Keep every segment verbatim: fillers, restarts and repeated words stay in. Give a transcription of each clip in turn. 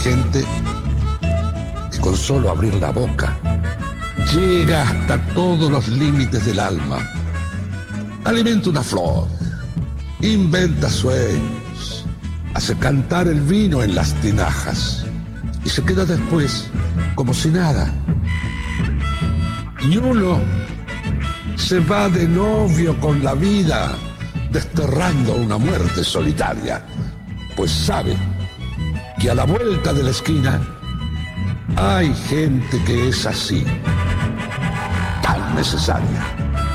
gente que con solo abrir la boca llega hasta todos los límites del alma. Alimenta una flor, inventa sueños, hace cantar el vino en las tinajas y se queda después como si nada. Y uno se va de novio con la vida, desterrando una muerte solitaria, pues sabe que a la vuelta de la esquina hay gente que es así, tan necesaria.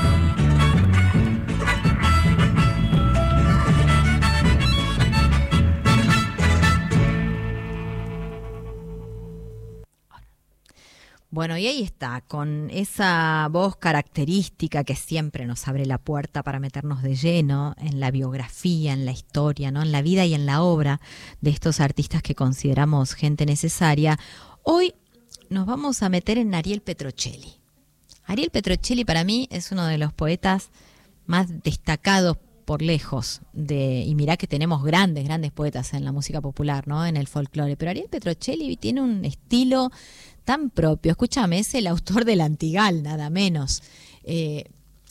Bueno, y ahí está, con esa voz característica que siempre nos abre la puerta para meternos de lleno en la biografía, en la historia, ¿no? En la vida y en la obra de estos artistas que consideramos gente necesaria. Hoy nos vamos a meter en Ariel Petrocelli. Ariel Petrocelli para mí es uno de los poetas más destacados por lejos de, y mirá que tenemos grandes, grandes poetas en la música popular, ¿no? En el folclore, pero Ariel Petrocelli tiene un estilo tan propio. Escúchame, es el autor del Antigal, nada menos. Eh,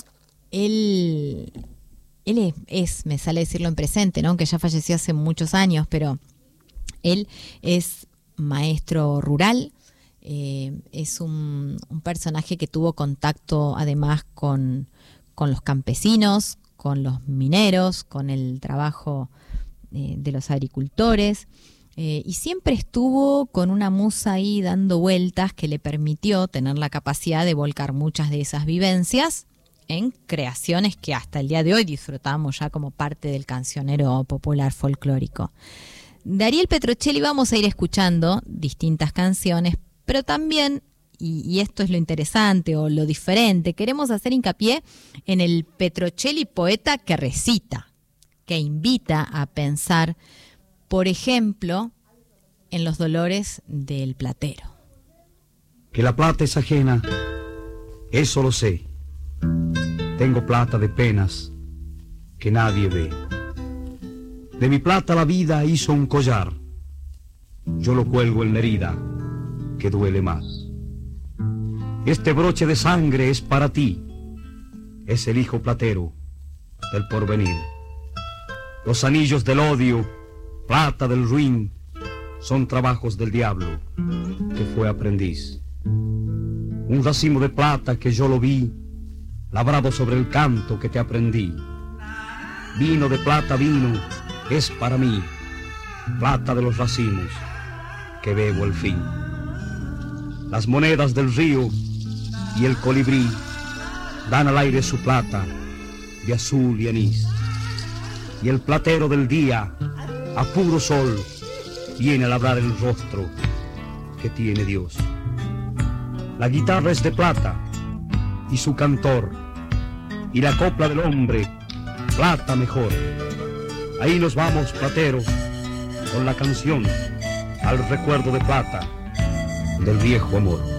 él él es, es, me sale decirlo en presente, ¿no? Aunque ya falleció hace muchos años, pero él es maestro rural, eh, es un, un personaje que tuvo contacto además con, con los campesinos, con los mineros, con el trabajo eh, de los agricultores. Eh, y siempre estuvo con una musa ahí dando vueltas que le permitió tener la capacidad de volcar muchas de esas vivencias en creaciones que hasta el día de hoy disfrutamos ya como parte del cancionero popular folclórico. De Ariel Petrocelli vamos a ir escuchando distintas canciones, pero también, y, y esto es lo interesante o lo diferente, queremos hacer hincapié en el Petrocelli poeta que recita, que invita a pensar, por ejemplo, en los dolores del platero. Que la plata es ajena, eso lo sé. Tengo plata de penas que nadie ve. De mi plata la vida hizo un collar. Yo lo cuelgo en la herida que duele más. Este broche de sangre es para ti. Es el hijo platero del porvenir. Los anillos del odio, plata del ruin, son trabajos del diablo que fue aprendiz. Un racimo de plata que yo lo vi, labrado sobre el canto que te aprendí. Vino de plata vino es para mí, plata de los racimos que bebo al fin. Las monedas del río y el colibrí dan al aire su plata de azul y anís. Y el platero del día, a puro sol, viene a labrar el rostro que tiene Dios. La guitarra es de plata y su cantor, y la copla del hombre, plata mejor. Ahí nos vamos, platero, con la canción al recuerdo de plata del viejo amor.